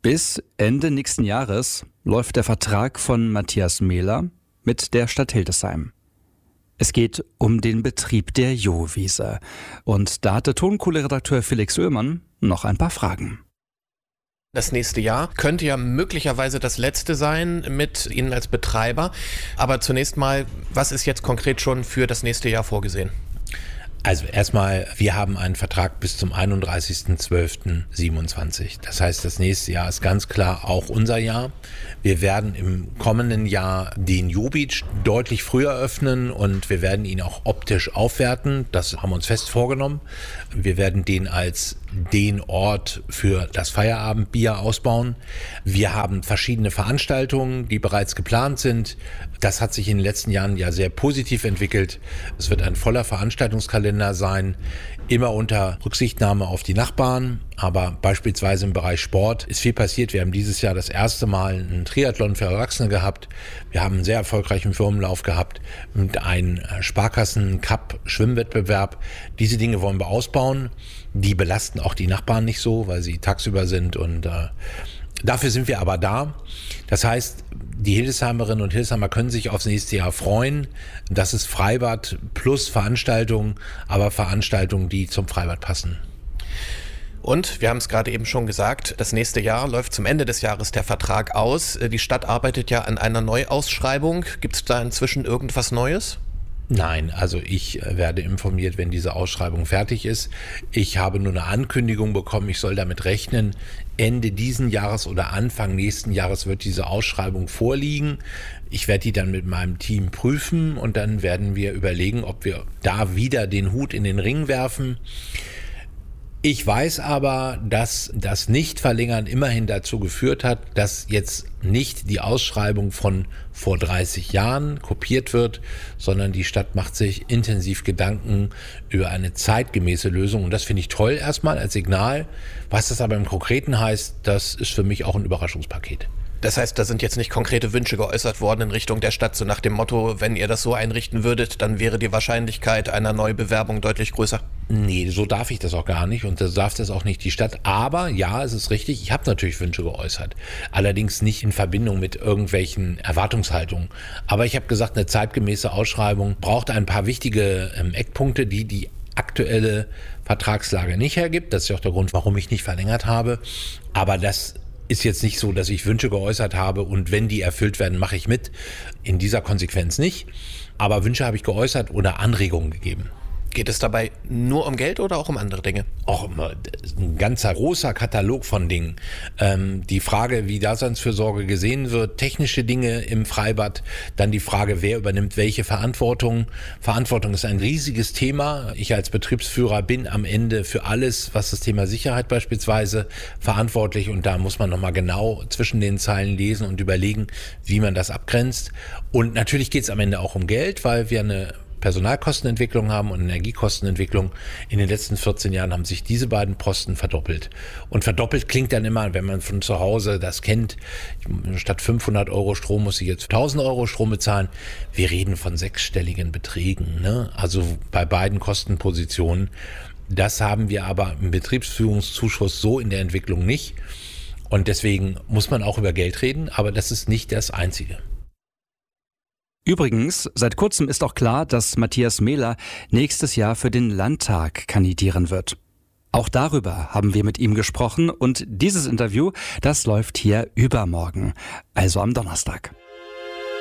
Bis Ende nächsten Jahres läuft der Vertrag von Matthias Mehler mit der Stadt Hildesheim. Es geht um den Betrieb der Johwiese. Und da hatte Tonkohle-Redakteur Felix Oehlmann noch ein paar Fragen. Das nächste Jahr könnte ja möglicherweise das letzte sein mit Ihnen als Betreiber. Aber zunächst mal, was ist jetzt konkret schon für das nächste Jahr vorgesehen? Also erstmal, wir haben einen Vertrag bis zum 31.12.27. Das heißt, das nächste Jahr ist ganz klar auch unser Jahr. Wir werden im kommenden Jahr den Johbeach deutlich früher öffnen und wir werden ihn auch optisch aufwerten. Das haben wir uns fest vorgenommen. Wir werden den als den Ort für das Feierabendbier ausbauen. Wir haben verschiedene Veranstaltungen, die bereits geplant sind. Das hat sich in den letzten Jahren ja sehr positiv entwickelt. Es wird ein voller Veranstaltungskalender sein, immer unter Rücksichtnahme auf die Nachbarn. Aber beispielsweise im Bereich Sport ist viel passiert. Wir haben dieses Jahr das erste Mal einen Triathlon für Erwachsene gehabt. Wir haben einen sehr erfolgreichen Firmenlauf gehabt mit einem Sparkassen-Cup-Schwimmwettbewerb. Diese Dinge wollen wir ausbauen. Die belasten auch die Nachbarn nicht so, weil sie tagsüber sind und dafür sind wir aber da. Das heißt, die Hildesheimerinnen und Hildesheimer können sich aufs nächste Jahr freuen. Das ist Freibad plus Veranstaltungen, aber Veranstaltungen, die zum Freibad passen. Und, wir haben es gerade eben schon gesagt, das nächste Jahr läuft zum Ende des Jahres der Vertrag aus. Die Stadt arbeitet ja an einer Neuausschreibung. Gibt es da inzwischen irgendwas Neues? Nein, also ich werde informiert, wenn diese Ausschreibung fertig ist. Ich habe nur eine Ankündigung bekommen, ich soll damit rechnen, Ende diesen Jahres oder Anfang nächsten Jahres wird diese Ausschreibung vorliegen. Ich werde die dann mit meinem Team prüfen und dann werden wir überlegen, ob wir da wieder den Hut in den Ring werfen. Ich weiß aber, dass das Nichtverlängern immerhin dazu geführt hat, dass jetzt nicht die Ausschreibung von vor 30 Jahren kopiert wird, sondern die Stadt macht sich intensiv Gedanken über eine zeitgemäße Lösung. Und das finde ich toll erstmal als Signal. Was das aber im Konkreten heißt, das ist für mich auch ein Überraschungspaket. Das heißt, da sind jetzt nicht konkrete Wünsche geäußert worden in Richtung der Stadt, so nach dem Motto, wenn ihr das so einrichten würdet, dann wäre die Wahrscheinlichkeit einer Neubewerbung deutlich größer. Nee, so darf ich das auch gar nicht und das darf das auch nicht die Stadt. Aber ja, es ist richtig, ich habe natürlich Wünsche geäußert. Allerdings nicht in Verbindung mit irgendwelchen Erwartungshaltungen. Aber ich habe gesagt, eine zeitgemäße Ausschreibung braucht ein paar wichtige Eckpunkte, die aktuelle Vertragslage nicht hergibt. Das ist ja auch der Grund, warum ich nicht verlängert habe. Aber das ist jetzt nicht so, dass ich Wünsche geäußert habe und wenn die erfüllt werden, mache ich mit. In dieser Konsequenz nicht. Aber Wünsche habe ich geäußert oder Anregungen gegeben. Geht es dabei nur um Geld oder auch um andere Dinge? Auch ein ganzer großer Katalog von Dingen. Die Frage, wie Daseinsfürsorge gesehen wird, technische Dinge im Freibad, dann die Frage, wer übernimmt welche Verantwortung. Verantwortung ist ein riesiges Thema. Ich als Betriebsführer bin am Ende für alles, was das Thema Sicherheit beispielsweise verantwortlich und da muss man nochmal genau zwischen den Zeilen lesen und überlegen, wie man das abgrenzt. Und natürlich geht es am Ende auch um Geld, weil wir eine Personalkostenentwicklung haben und Energiekostenentwicklung. In den letzten 14 Jahren haben sich diese beiden Posten verdoppelt. Und verdoppelt klingt dann immer, wenn man von zu Hause das kennt, statt 500 Euro Strom muss ich jetzt 1000 Euro Strom bezahlen. Wir reden von sechsstelligen Beträgen, ne? Also bei beiden Kostenpositionen. Das haben wir aber im Betriebsführungszuschuss so in der Entwicklung nicht. Und deswegen muss man auch über Geld reden, aber das ist nicht das Einzige. Übrigens, seit kurzem ist auch klar, dass Matthias Mehler nächstes Jahr für den Landtag kandidieren wird. Auch darüber haben wir mit ihm gesprochen und dieses Interview, das läuft hier übermorgen, also am Donnerstag.